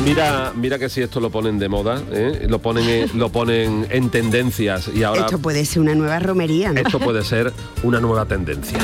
Mira que si esto lo ponen de moda, lo ponen en tendencias y ahora... Esto puede ser una nueva romería, ¿no? Esto puede ser una nueva tendencia.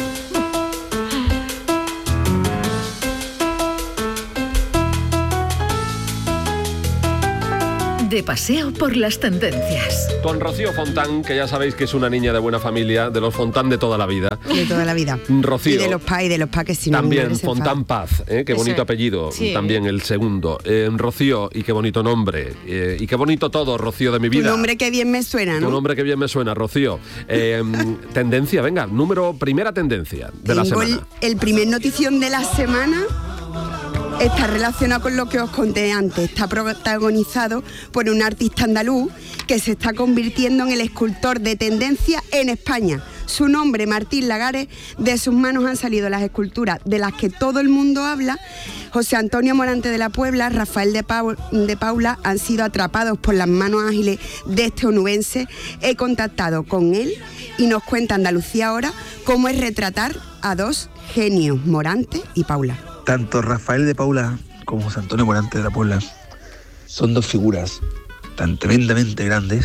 De paseo por las tendencias. Con Rocío Fontán, que ya sabéis que es una niña de buena familia, de los Fontán de toda la vida. De toda la vida. Rocío. Y de los pa que si no... También Fontán Paz, qué bonito apellido, sí. También el segundo. Rocío, y qué bonito nombre. Y qué bonito todo, Rocío, de mi vida. Tu nombre que bien me suena, ¿no? Tu nombre que bien me suena, Rocío. Tendencia, venga, primera tendencia de la semana. El primer notición de la semana... Está relacionado con lo que os conté antes. Está protagonizado por un artista andaluz que se está convirtiendo en el escultor de tendencia en España. Su nombre, Martín Lagares. De sus manos han salido las esculturas de las que todo el mundo habla. José Antonio Morante de la Puebla, Rafael de Paula han sido atrapados por las manos ágiles de este onubense. He contactado con él y nos cuenta Andalucía Ahora cómo es retratar a dos genios, Morante y Paula. Tanto Rafael de Paula como José Antonio Morante de la Puebla son dos figuras tan tremendamente grandes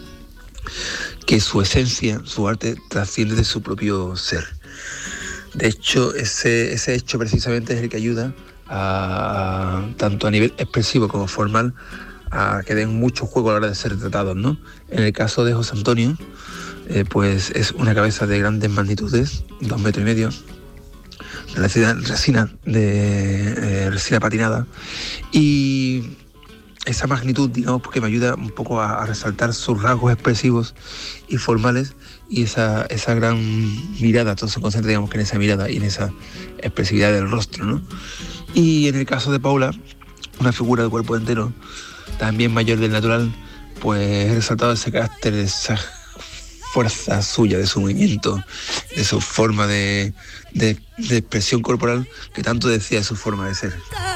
que su esencia, su arte, trasciende de su propio ser. De hecho, ese hecho precisamente es el que ayuda tanto a nivel expresivo como formal a que den mucho juego a la hora de ser retratados, ¿no? En el caso de José Antonio, pues es una cabeza de grandes magnitudes, 2,5 metros, resina patinada, y esa magnitud, digamos, porque me ayuda un poco a resaltar sus rasgos expresivos y formales, y esa gran mirada, todo se concentra, digamos, que en esa mirada y en esa expresividad del rostro, ¿no? Y en el caso de Paula, una figura de cuerpo entero, también mayor del natural, pues he resaltado ese carácter, esa fuerza suya, de su movimiento, de su forma de expresión corporal, que tanto decía de su forma de ser.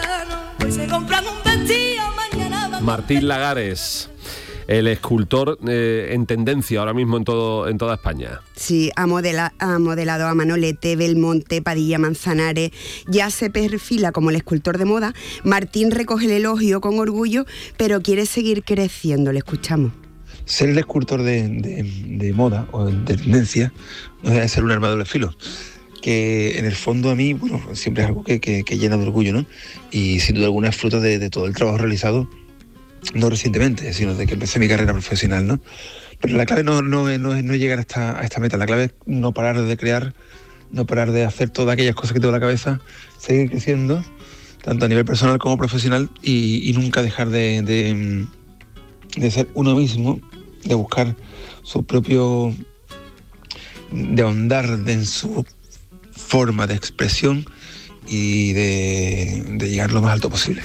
Martín Lagares, el escultor en tendencia ahora mismo en toda España. Sí, ha modelado a Manolete, Belmonte, Padilla, Manzanares. Ya se perfila como el escultor de moda. Martín recoge el elogio con orgullo, pero quiere seguir creciendo. Le escuchamos. Ser el escultor de moda o de tendencia no debe ser un arma de doble filo, que en el fondo a mí, bueno, siempre es algo que llena de orgullo, ¿no? Y sin duda alguna es fruto de todo el trabajo realizado, no recientemente, sino de que empecé mi carrera profesional, ¿no? Pero la clave no es llegar a esta meta, la clave es no parar de crear, no parar de hacer todas aquellas cosas que tengo en la cabeza, seguir creciendo, tanto a nivel personal como profesional, y nunca dejar de ser uno mismo, de buscar su propio, de ahondar en su forma de expresión y de llegar lo más alto posible.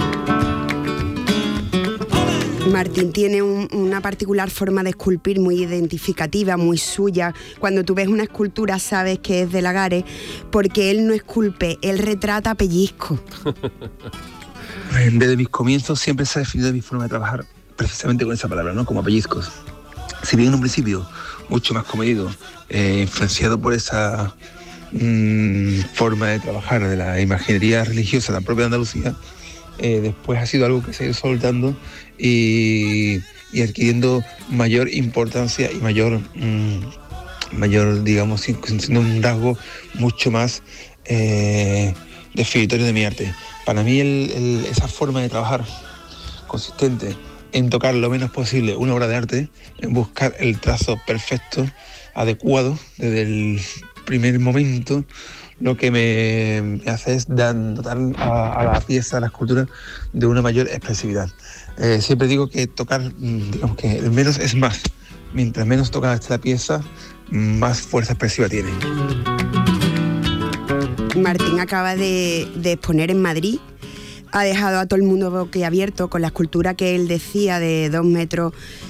Martín tiene una particular forma de esculpir muy identificativa, muy suya. Cuando tú ves una escultura sabes que es de Lagares, porque él no esculpe, él retrata a pellizco. Desde mis comienzos siempre se ha definido mi forma de trabajar precisamente con esa palabra, ¿no? Como pellizcos. Si bien en un principio mucho más comedido, influenciado por esa forma de trabajar de la imaginería religiosa tan propia de Andalucía, después ha sido algo que se ha ido soltando y adquiriendo mayor importancia y mayor, digamos, siendo un rasgo mucho más definitorio de mi arte. Para mí esa forma de trabajar consistente en tocar lo menos posible una obra de arte, en buscar el trazo perfecto, adecuado, desde el primer momento, lo que me hace es dotar a la pieza, a la escultura, de una mayor expresividad. Siempre digo que tocar, digamos que el menos es más. Mientras menos toca esta pieza, más fuerza expresiva tiene. Martín acaba de exponer en Madrid. Ha dejado a todo el mundo boquiabierto con la escultura que él decía de 2,70 metros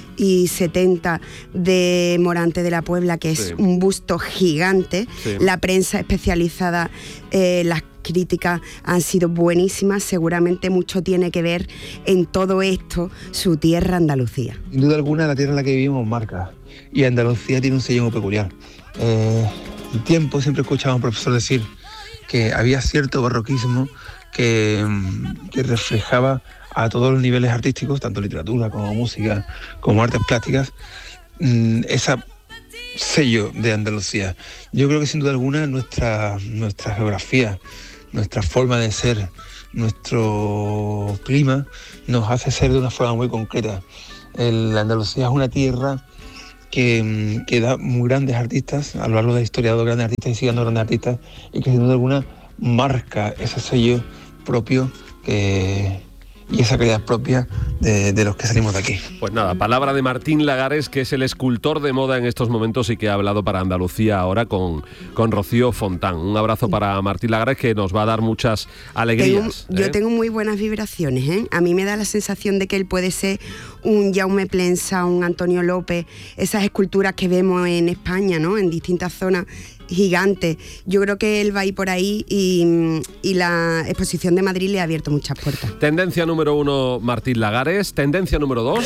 de Morante de la Puebla, que es un busto gigante. Sí. La prensa especializada, las críticas han sido buenísimas. Seguramente mucho tiene que ver en todo esto su tierra, Andalucía. Sin duda alguna, la tierra en la que vivimos marca, y Andalucía tiene un sello muy peculiar. Un tiempo siempre escuchaba a un profesor decir que había cierto barroquismo que reflejaba a todos los niveles artísticos, tanto literatura como música, como artes plásticas, ese sello de Andalucía. Yo creo que sin duda alguna nuestra geografía, nuestra forma de ser, nuestro clima nos hace ser de una forma muy concreta. La Andalucía es una tierra que da muy grandes artistas, a lo largo de la historia ha dado grandes artistas y sigue dando grandes artistas, y que sin duda alguna marca ese sello propio y esa calidad propia de los que salimos de aquí. Pues nada, palabra de Martín Lagares, que es el escultor de moda en estos momentos y que ha hablado para Andalucía ahora con Rocío Fontán. Un abrazo para Martín Lagares, que nos va a dar muchas alegrías. Yo tengo muy buenas vibraciones, ¿eh? A mí me da la sensación de que él puede ser un Jaume Plensa, un Antonio López, esas esculturas que vemos en España, ¿no? En distintas zonas gigantes. Yo creo que él va a ir por ahí y la exposición de Madrid le ha abierto muchas puertas. Tendencia número 1, Martín Lagares. Tendencia número 2.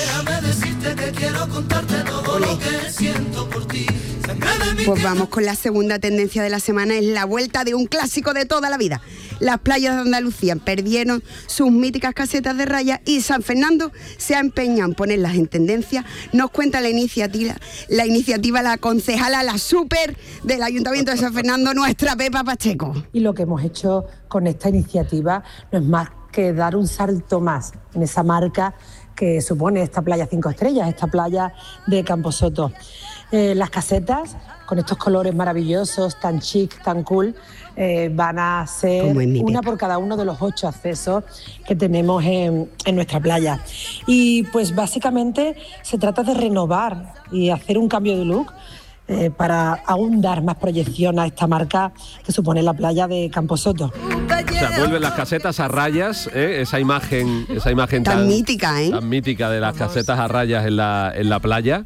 Pues vamos con la segunda tendencia de la semana, es la vuelta de un clásico de toda la vida. Las playas de Andalucía perdieron sus míticas casetas de rayas y San Fernando se ha empeñado en ponerlas en tendencia. Nos cuenta la iniciativa la concejala, la súper del Ayuntamiento de San Fernando, nuestra Pepa Pacheco. Y lo que hemos hecho con esta iniciativa no es más que dar un salto más en esa marca que supone esta playa 5 estrellas, esta playa de Camposoto. Las casetas, con estos colores maravillosos, tan chic, tan cool, van a ser una por cada uno de los 8 accesos que tenemos en nuestra playa. Y pues básicamente se trata de renovar y hacer un cambio de look para aún dar más proyección a esta marca que supone la playa de Camposoto. O sea, vuelven las casetas a rayas, esa imagen tan mítica, tan mítica de las casetas a rayas en la playa.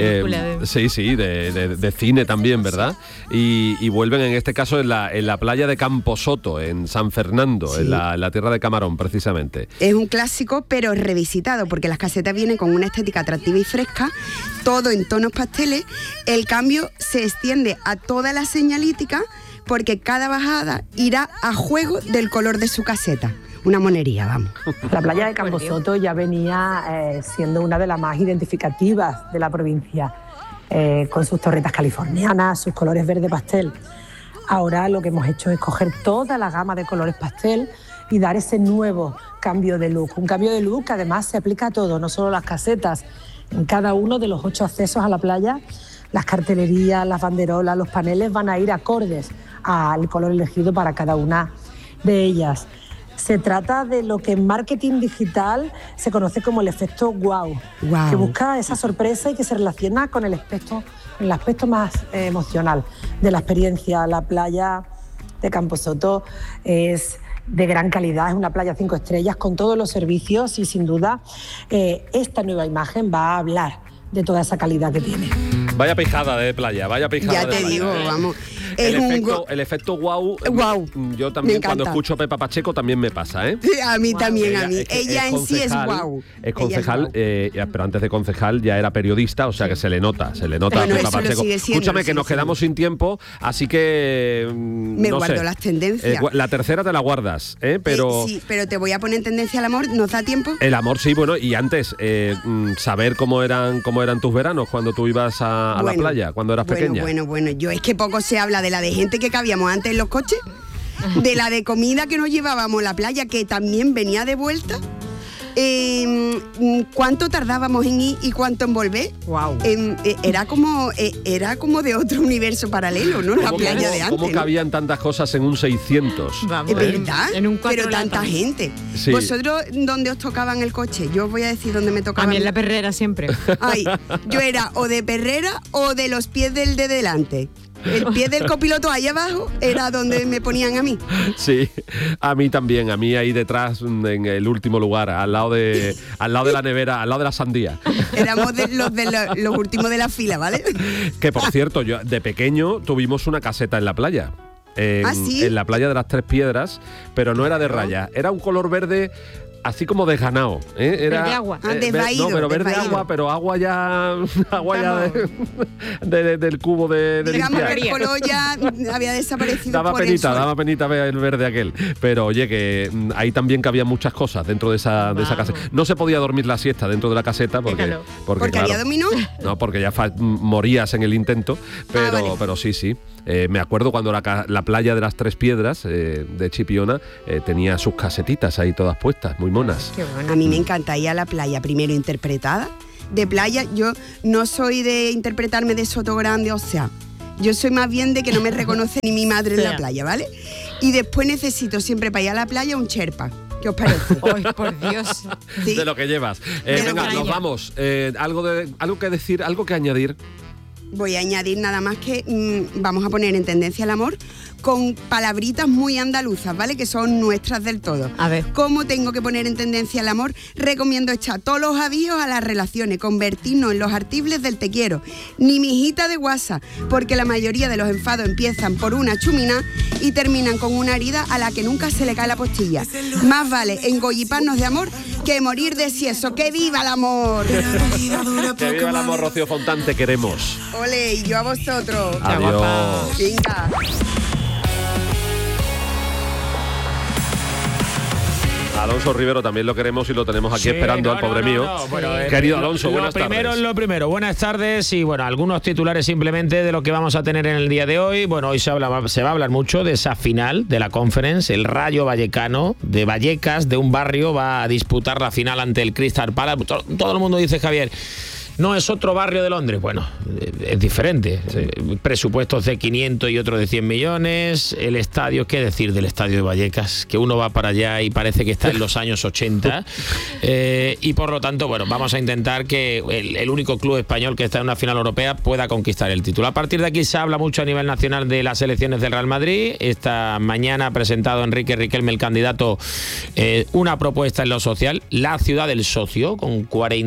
Sí, de cine también, ¿verdad? Y vuelven en este caso en la playa de Camposoto, en San Fernando, sí. en la tierra de Camarón, precisamente. Es un clásico, pero revisitado, porque las casetas vienen con una estética atractiva y fresca, todo en tonos pasteles. El cambio se extiende a toda la señalítica, porque cada bajada irá a juego del color de su caseta. Una monería, vamos. La playa de Camposoto ya venía siendo una de las más identificativas de la provincia, con sus torretas californianas, sus colores verde pastel. Ahora lo que hemos hecho es coger toda la gama de colores pastel y dar ese nuevo cambio de look. Un cambio de look que además se aplica a todo, no solo las casetas. En cada uno de los 8 accesos a la playa, las cartelerías, las banderolas, los paneles van a ir acordes al color elegido para cada una de ellas. Se trata de lo que en marketing digital se conoce como el efecto wow, que busca esa sorpresa y que se relaciona con el aspecto más emocional de la experiencia. La playa de Camposoto es de gran calidad, es una playa 5 estrellas con todos los servicios y sin duda esta nueva imagen va a hablar de toda esa calidad que tiene. Vaya pijada de playa, vaya pijada. Ya te digo, vamos. El efecto wow. Yo también cuando escucho a Pepa Pacheco también me pasa, ¿eh? A mí también, a mí. Ella en sí es wow. Es concejal, pero antes de concejal ya era periodista, o sea que se le nota a Pepa Pacheco. Escúchame, que nos quedamos sin tiempo, así que me guardo las tendencias. La tercera te la guardas, pero sí, pero te voy a poner en tendencia al amor, ¿nos da tiempo? El amor sí, bueno, y antes saber cómo eran tus veranos cuando tú ibas a la playa, cuando eras pequeña. Bueno, yo es que poco se habla de la de gente que cabíamos antes en los coches, de la de comida que nos llevábamos a la playa, que también venía de vuelta. ¿Cuánto tardábamos en ir y cuánto en volver? Wow. Era como de otro universo paralelo, ¿no? La playa de antes. ¿Cómo cabían tantas cosas en un 600? Vamos, ¿verdad? En un pero tanta gente. Sí. ¿Vosotros dónde os tocaban el coche? Yo os voy a decir dónde me tocaba. A mí en la Perrera siempre. Ay, yo era o de Perrera o de los pies del de delante. El pie del copiloto ahí abajo era donde me ponían a mí. Sí, a mí también. A mí ahí detrás, en el último lugar, al lado de la nevera, al lado de la sandía. Éramos los últimos de la fila, ¿vale? Que por cierto, yo de pequeño tuvimos una caseta en la playa. ¿Sí? En la playa de las Tres Piedras, pero no era de rayas. Era un color verde así como desganado, ¿eh? Era verde agua. Desvaído, no, pero verde desvaído. agua, pero agua ya del cubo de Digamos limpiar. que el color ya había desaparecido Daba por penita ver el verde aquel. Pero oye, que ahí también cabían muchas cosas dentro de esa caseta. No se podía dormir la siesta dentro de la caseta porque ¿Porque claro, había dominó? No, porque ya morías en el intento, pero, vale. pero sí. Me acuerdo cuando la playa de las Tres Piedras de Chipiona tenía sus casetitas ahí todas puestas, muy monas. Qué bueno. A mí me encanta ir a la playa, primero interpretada. De playa, yo no soy de interpretarme de Soto Grande, o sea, yo soy más bien de que no me reconoce ni mi madre en la playa, ¿vale? Y después necesito siempre para ir a la playa un Sherpa. ¿Qué os parece? ¡Ay, por Dios! Sí. De lo que llevas. De lo Venga, que nos llevo. vamos. Algo que decir, algo que añadir. Voy a añadir nada más que vamos a poner en tendencia el amor con palabritas muy andaluzas, ¿vale? Que son nuestras del todo. A ver. ¿Cómo tengo que poner en tendencia el amor? Recomiendo echar todos los avíos a las relaciones, convertirnos en los artibles del te quiero. Ni mijita de WhatsApp, porque la mayoría de los enfados empiezan por una chumina y terminan con una herida a la que nunca se le cae la postilla. Más vale engolliparnos de amor que morir de sieso. ¡Que viva el amor! Que viva el amor, Rocío Fontán, te queremos. Ole, y yo a vosotros. Adiós. Venga. Alonso Rivero también lo queremos y lo tenemos aquí esperando al pobre mío. Bueno, Querido Alonso, buenas tardes. Lo primero, buenas tardes y bueno, algunos titulares simplemente de lo que vamos a tener en el día de hoy. Bueno, hoy se va a hablar mucho de esa final de la Conference, el Rayo Vallecano de Vallecas, de un barrio, va a disputar la final ante el Crystal Palace. Todo el mundo dice, Javier, no es otro barrio de Londres. Bueno, es diferente. Sí. Presupuestos de 500 y otro de 100 millones. El estadio, ¿qué decir del estadio de Vallecas? Que uno va para allá y parece que está en los años 80. Y por lo tanto, bueno, vamos a intentar que el único club español que está en una final europea pueda conquistar el título. A partir de aquí se habla mucho a nivel nacional de las elecciones del Real Madrid. Esta mañana ha presentado Enrique Riquelme, el candidato, una propuesta en lo social. La ciudad del socio, con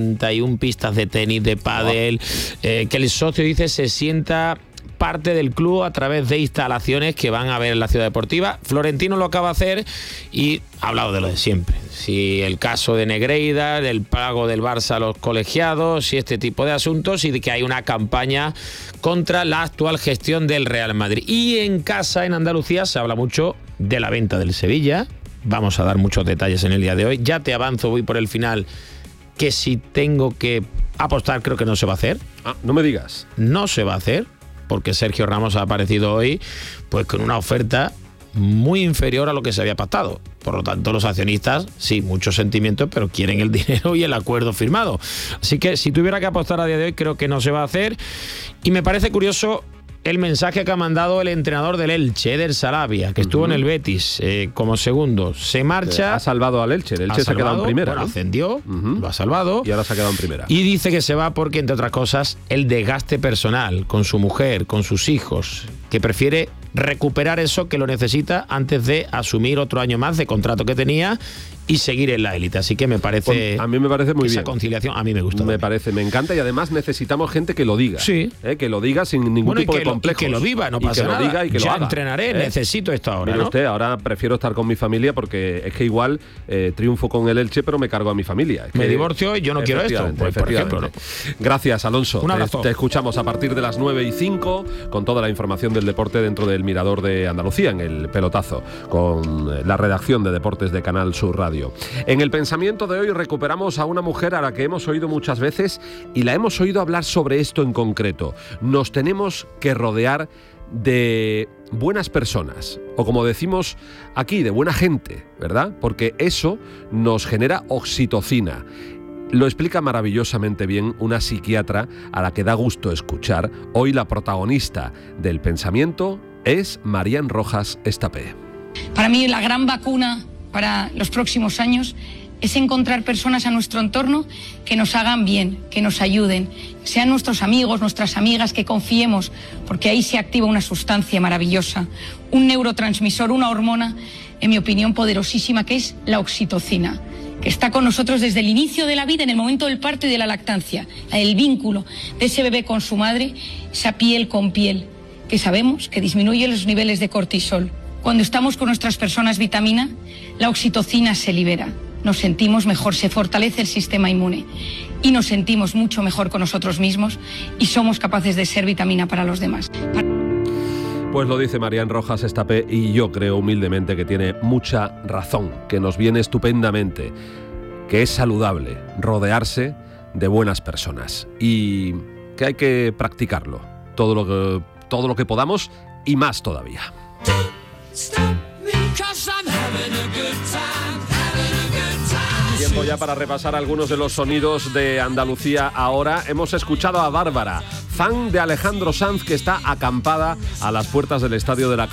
41 pistas de tenis, de pádel, que el socio dice se sienta parte del club a través de instalaciones que van a ver en la ciudad deportiva. Florentino lo acaba de hacer y ha hablado de lo de siempre. Si el caso de Negreira, del pago del Barça a los colegiados y este tipo de asuntos, y de que hay una campaña contra la actual gestión del Real Madrid. Y en casa, en Andalucía, se habla mucho de la venta del Sevilla. Vamos a dar muchos detalles en el día de hoy. Ya te avanzo, voy por el final, que si tengo que apostar, creo que no se va a hacer. No me digas. No se va a hacer, porque Sergio Ramos ha aparecido hoy pues con una oferta muy inferior a lo que se había pactado. Por lo tanto, los accionistas, sí, muchos sentimientos, pero quieren el dinero y el acuerdo firmado. Así que si tuviera que apostar a día de hoy, creo que no se va a hacer. Y me parece curioso el mensaje que ha mandado el entrenador del Elche, Eder Sarabia, que estuvo en el Betis como segundo. Se marcha. Ha salvado al Elche. El Elche se ha quedado en primera. Bueno, ascendió, lo ha salvado. Y ahora se ha quedado en primera. Y dice que se va porque, entre otras cosas, el desgaste personal con su mujer, con sus hijos, que prefiere recuperar eso que lo necesita antes de asumir otro año más de contrato que tenía y seguir en la élite. Así que me parece... A mí me parece muy esa bien. conciliación a mí me gusta. Me encanta, y además necesitamos gente que lo diga. Sí. Que lo diga sin ningún tipo de complejos. Y que lo viva, no pasa nada. Que lo diga y que ya lo haga. Entrenaré, necesito esto ahora. Mire ¿no? usted, ahora prefiero estar con mi familia porque es que igual triunfo con el Elche, pero me cargo a mi familia. Me divorcio y yo no quiero esto, pues, por ejemplo. ¿no? Gracias, Alonso. Un abrazo. Te escuchamos a partir de las 9:05 con toda la información del deporte dentro del Mirador de Andalucía, en el Pelotazo, con la redacción de deportes de Canal Sur Radio. En el pensamiento de hoy recuperamos a una mujer a la que hemos oído muchas veces y la hemos oído hablar sobre esto en concreto. Nos tenemos que rodear de buenas personas, o como decimos aquí, de buena gente, ¿verdad? Porque eso nos genera oxitocina. Lo explica maravillosamente bien una psiquiatra a la que da gusto escuchar. Hoy la protagonista del pensamiento es Marían Rojas Estapé. Para mí la gran vacuna para los próximos años es encontrar personas a nuestro entorno que nos hagan bien, que nos ayuden, sean nuestros amigos, nuestras amigas, que confiemos, porque ahí se activa una sustancia maravillosa, un neurotransmisor, una hormona, en mi opinión, poderosísima, que es la oxitocina, que está con nosotros desde el inicio de la vida, en el momento del parto y de la lactancia, el vínculo de ese bebé con su madre, esa piel con piel, que sabemos que disminuye los niveles de cortisol. Cuando estamos con nuestras personas vitamina, la oxitocina se libera. nos sentimos mejor, se fortalece el sistema inmune y nos sentimos mucho mejor con nosotros mismos y somos capaces de ser vitamina para los demás. Pues lo dice Marián Rojas Estapé y yo creo humildemente que tiene mucha razón, que nos viene estupendamente, que es saludable rodearse de buenas personas y que hay que practicarlo, todo lo que podamos y más todavía. Tiempo ya para repasar algunos de los sonidos de Andalucía ahora. Hemos escuchado a Bárbara, fan de Alejandro Sanz, que está acampada a las puertas del Estadio de la